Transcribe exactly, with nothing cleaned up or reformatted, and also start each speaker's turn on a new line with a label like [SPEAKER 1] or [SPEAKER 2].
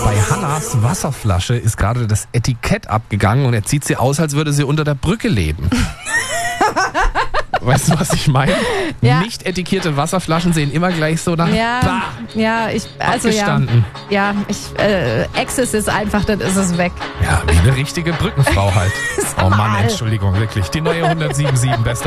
[SPEAKER 1] Bei Hannas Wasserflasche ist gerade das Etikett abgegangen und er zieht sie aus, als würde sie unter der Brücke leben. Weißt du, was ich meine?
[SPEAKER 2] Ja.
[SPEAKER 1] Nicht etikettierte Wasserflaschen sehen immer gleich so nach
[SPEAKER 2] Ja,
[SPEAKER 1] bah,
[SPEAKER 2] ja, ich, also ja,
[SPEAKER 1] abgestanden.
[SPEAKER 2] ja, ich, äh, Access ist einfach, dann ist es weg.
[SPEAKER 1] Ja, wie eine richtige Brückenfrau halt. Oh Mann,
[SPEAKER 2] Mal.
[SPEAKER 1] Entschuldigung, wirklich. Die neue hundertsieben Komma sieben beste